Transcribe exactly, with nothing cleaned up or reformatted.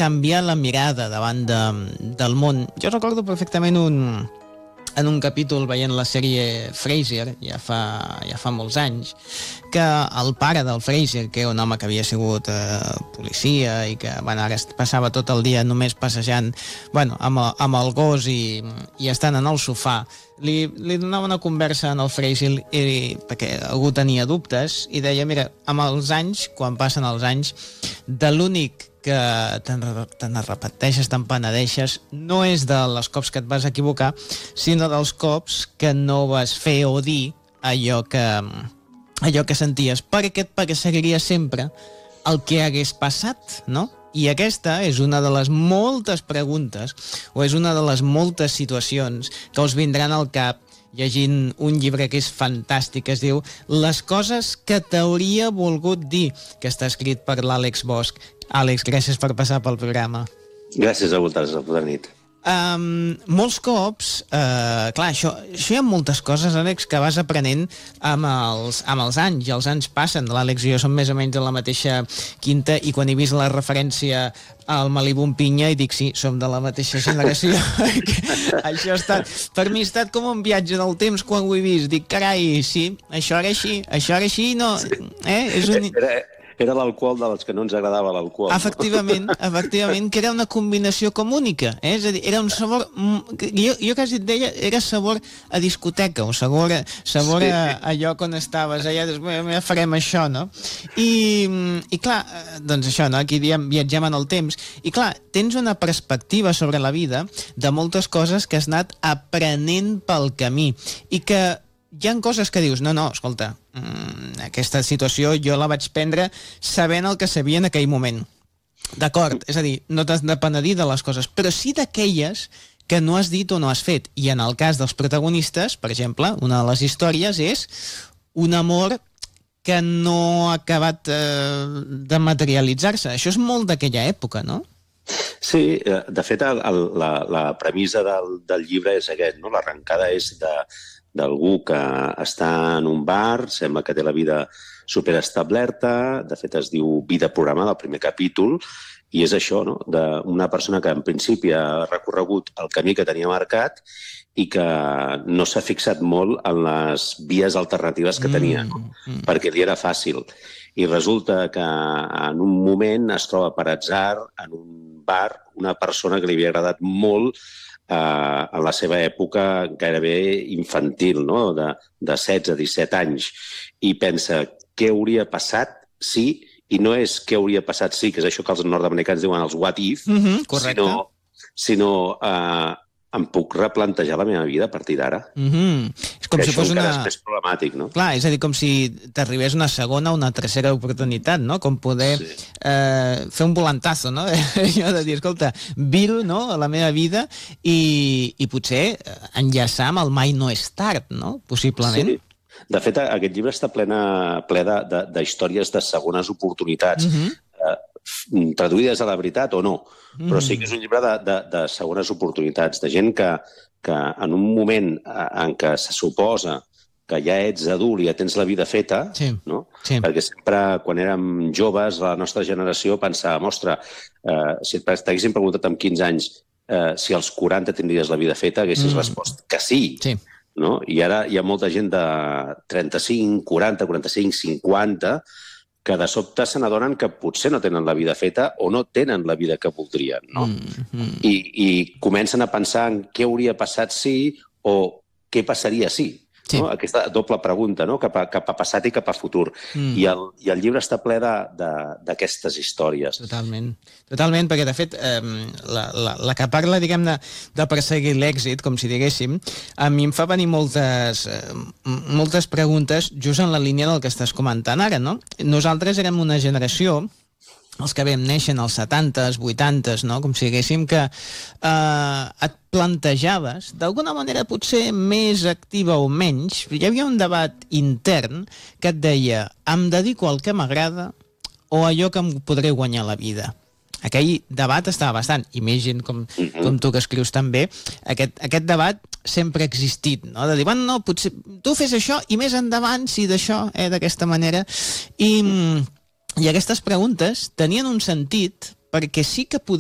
canviar la mirada davant de, del món. Jo recordo perfectament un, en un capítol veient la sèrie Frasier, ja fa, ja fa molts anys, que el pare del Frasier, que era un home que havia sigut eh, policia i que bueno, ara passava tot el dia només passejant bueno, amb, el, amb el gos i, i estant en el sofà, li, li donava una conversa en el Frasier i, perquè algú tenia dubtes i deia, mira, amb els anys, quan passen els anys, de l'únic que te'n, te'n repeteixes, te'n penedeixes, no és de les cops que et vas equivocar, sinó dels cops que no vas fer o dir allò que, allò que senties, perquè et perseguiria sempre el que hagués passat, no? I aquesta és una de les moltes preguntes, o és una de les moltes situacions que us vindran al cap llegint un llibre que és fantàstic, que es diu Les coses que t'hauria volgut dir, que està escrit per l'Àlex Bosch. Àlex, gràcies per passar pel programa. Gràcies a vosaltres, bona nit. Um, molts cops, uh, clar, això, això hi ha moltes coses, Àlex, que vas aprenent amb els, amb els anys, i els anys passen. L'Àlex i jo som més o menys de la mateixa quinta, i quan he vist la referència al Malibu amb pinya, i dic, sí, som de la mateixa generació. Això ha estat, per mi ha estat com un viatge del temps quan ho he vist. Dic, carai, sí, això era així, això era així, no... Eh? És un... Era... Era l'alcohol dels que no ens agradava l'alcohol. Efectivament, no? efectivament, que era una combinació com única. Eh? És a dir, era un sabor... Jo, jo quasi et deia, era sabor a discoteca, o sabor, sabor sí. a, a lloc on estaves. Allà, ja farem això, no? I, i clar, doncs això, no? Aquí diem, viatgem en el temps. I clar, tens una perspectiva sobre la vida de moltes coses que has anat aprenent pel camí. I que hi ha coses que dius, no, no, escolta, mmm, aquesta situació jo la vaig prendre sabent el que sabia en aquell moment. D'acord, és a dir, no t'has de penedir de les coses, però sí d'aquelles que no has dit o no has fet. I en el cas dels protagonistes, per exemple, una de les històries és un amor que no ha acabat eh, de materialitzar-se. Això és molt d'aquella època, no? Sí, de fet, el, el, la, la premissa del, del llibre és aquest, no? L'arrencada és de d'algú que està en un bar, sembla que té la vida superestablerta, de fet es diu Vida programada, el primer capítol, i és això, no? D'una persona que en principi ha recorregut el camí que tenia marcat i que no s'ha fixat molt en les vies alternatives que tenia, no? Mm, mm. Perquè li era fàcil. I resulta que en un moment es troba per atzar en un bar una persona que li havia agradat molt Uh, en la seva època gairebé infantil, no? de, de setze a disset anys, i pensa què hauria passat si, i no és què hauria passat si, que és això que els nord-americans diuen els what if, mm-hmm, correcte. sinó, sinó uh, em puc replantejar la meva vida a partir d'ara. Mm-hmm. És com que si això fos encara una... és més problemàtic, no? Clar, és a dir, com si t'arribés una segona o una tercera oportunitat, no? Com poder sí. eh, fer un volantazo, no? Allò de dir, escolta, viro, no?, a la meva vida i, i potser enllaçar amb el mai no és tard, no?, possiblement. Sí. De fet, aquest llibre està plena, ple de, de, de històries de segones oportunitats. Mm-hmm. eh, traduïdes a la veritat o no, mm. però sí que és un llibre de, de, de segones oportunitats, de gent que, que en un moment en què se suposa que ja ets adult i ja tens la vida feta, sí. no? Sí. Perquè sempre, quan érem joves, la nostra generació pensava, ostres, eh, si t'haguessin preguntat amb quinze anys eh, si als quaranta tindries la vida feta, haguessis mm. respost que sí. Sí. No? I ara hi ha molta gent de trenta-cinc, quaranta, quaranta-cinc, cinquanta que de sobte se n'adonen que potser no tenen la vida feta o no tenen la vida que voldrien, no? Mm, mm. I, I comencen a pensar en què hauria passat si o què passaria si. Sí. No? Aquesta doble pregunta, no? cap, a, cap a passat i cap a futur. Mm. I, el, I el llibre està ple d'aquestes històries. Totalment. Totalment, perquè de fet eh, la, la, la que parla, diguem-ne, de perseguir l'èxit, com si diguéssim, a mi em fa venir moltes, eh, moltes preguntes just en la línia del que estàs comentant ara, no? Nosaltres érem una generació, els que vam néixer en els setantes, vuitantes, no? Com si diguéssim que eh, et plantejaves, d'alguna manera potser més activa o menys, hi havia un debat intern que et deia, em dedico al que m'agrada o allò que em podré guanyar la vida. Aquell debat estava bastant, i més gent com, com tu que escrius també, aquest, aquest debat sempre ha existit, no? De dir, bueno, no, potser tu fes això i més endavant si d'això, eh, d'aquesta manera. I... I aquestes preguntes tenien un sentit perquè sí que podien